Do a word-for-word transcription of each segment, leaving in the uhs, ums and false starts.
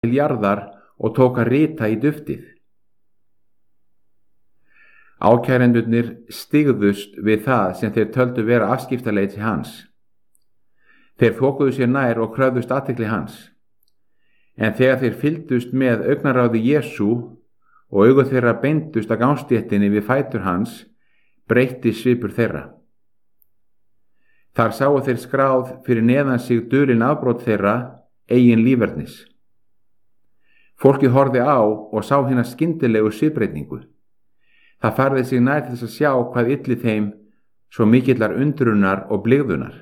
til jarðar og tók að rita í duftið. Ákærendurnir stigðust við það sem þeir töldu vera afskiptaleyti hans. Þeir þokuðu sér nær og kröfðust athygli hans. En þegar þeir fylgdust með augnaráði Jesú og augu þeirra beindust að gangstéttinni við fætur hans, breytti svipur þeirra. Þar sáu þeir skráð fyrir neðan sig dulin afbrot þeirra eigin lífernis. Fólkið horfði á og sá hina skyndilegu svipbreytingu. Það færði sig nær til þess að sjá hvað ylli þeim svo mikillar undrunar og blygðunar.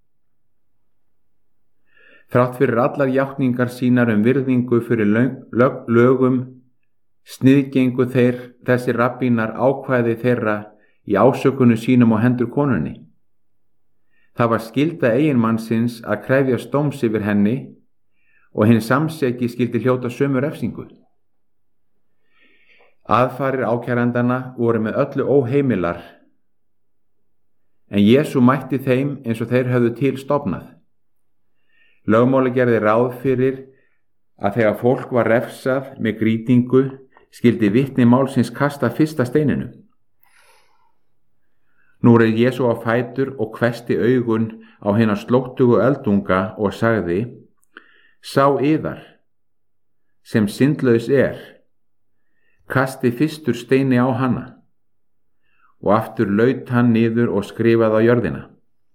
Þrátt fyrir allar játningar sínar um virðingu fyrir lög, lögum, sniðgengu þeir þessi rabbínar ákvæði þeirra í ásökunu sínum á hendur konunni. Það var skylda eiginmannsins að krefjast dóms yfir henni og hinn samseki skyldi hljóta sömu refsingu. Aðfarir ákærendana voru með öllu óheimilar, en Jesú mætti þeim eins og þeir höfðu til stofnað. Lögmáli gerði ráð fyrir að þegar fólk var refsað með grýtingu skyldi vitni málsins kasta fyrsta steininu. Nú reið Jesú á fætur og hvessti augun á hina slóttugu öldunga og sagði: Sá yðar, sem syndlaus er, kasti fyrstur steini á hana. Og aftur laut hann niður og skrifaði á jörðina.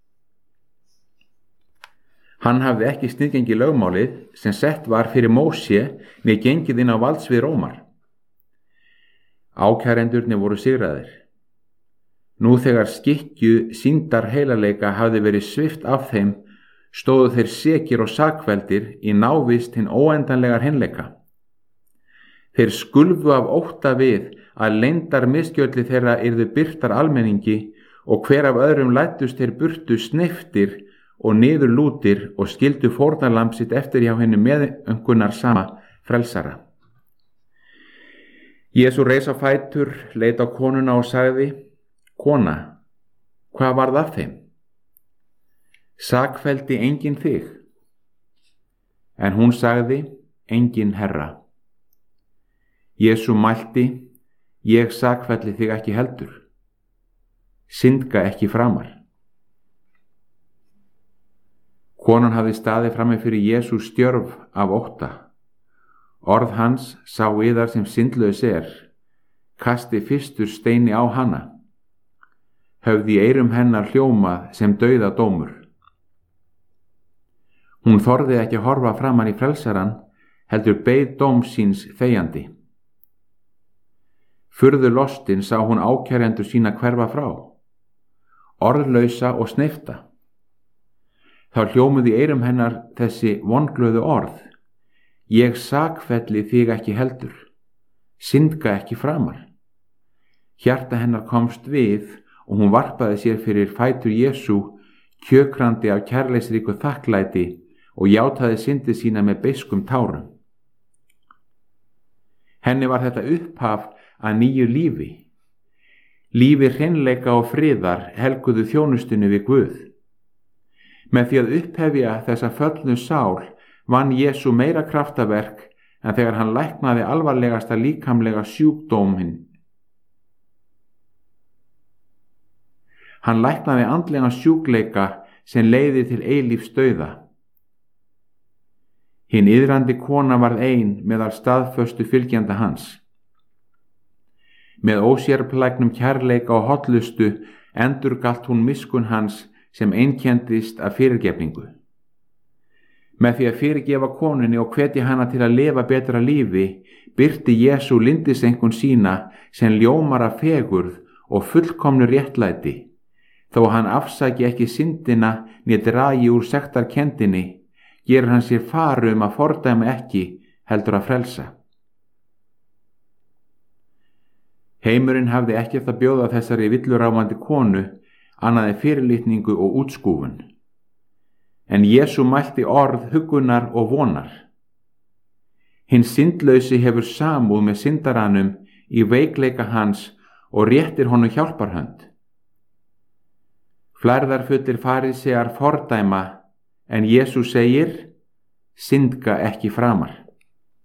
Hann hafði ekki sniðgengi lögmálið sem sett var fyrir Móse né gengið inn á valdsvið Rómar. Ákærendurnir voru sigraðir. Nú þegar skikkju sýndar heilagleika hafði verið svipt af þeim, stóðu þeir sekir og sakveldir í návist hinn óendanlegar hreinleika. Þeir skulfu af ótta við að leyndar misgjörli þeirra yrðu birtar almenningi og hver af öðrum læddust þeir burtu sneyptir og niður lútir og skildu fórnarlamb sitt eftir hjá henni meðöngunar sama frelsara. Jesú reis á fætur, leit á konuna og sagði: Kona, hvað varð af þeim? Sakfelldi enginn þig? En hún sagði: Enginn, Herra. Jesú mælti: Ég sakfelli þig ekki heldur. Syndga ekki framar. Konan hafði staðið frammi fyrir Jesú stjörf af ótta. Orð hans: Sá yðar sem syndlaus er, kasti fyrstur steini á hana. Höfði í eyrum hennar hljómað sem dauðadómur. Hún þorði ekki að horfa framan í frelsaran, heldur beið dóms síns þegjandi. Furðu lostin sá hún ákærendur sína hverfa frá, orðlausa og sneypta. Þá hljómuðu í eyrum hennar þessi vonglöðu orð: Ég sakfelli þig ekki heldur, syndga ekki framar. Hjarta hennar komst við og hún varpaði sér fyrir fætur Jesú, kjökrandi af kærleiksríku þakklæti, og játaði syndi sína með beiskum tárum. Henni var þetta upphaf að nýju lífi. Lífi hreinleika og friðar helguðu þjónustunni við Guð. Með því að upphefja þessa föllnu sál vann Jesú meira kraftaverk en þegar hann læknaði alvarlegasta líkamlega sjúkdóminn. Hann læknaði andlega sjúkleika sem leiði til eilífs dauða. Hinn iðrandi kona varð ein meðal staðföstu fylgjanda hans. Með ósérplægnum kærleika og hollustu endurgalt hún miskunn hans sem einkenndist af fyrirgefningu. Með því að fyrirgefa konunni og hvetja hana til að lifa betra lífi, birti Jesú lindisengun sína sem ljómar af fegurð og fullkomnu réttlæti, þó hann afsaki ekki syndina né dragi úr sektarkenndinni, gerir hann sér faru um að fordæma ekki heldur að frelsa. Heimurinn hafði ekkert að bjóða þessari villuráfandi konu annað en fyrirlitningu og útskúfun. En Jesú mælti orð huggunar og vonar. Hinn syndlausi hefur samúð með syndaranum í veikleika hans og réttir honum hjálparhönd. Flærðarfullir farísear fordæma, en Jesú segir: Syndga ekki framar.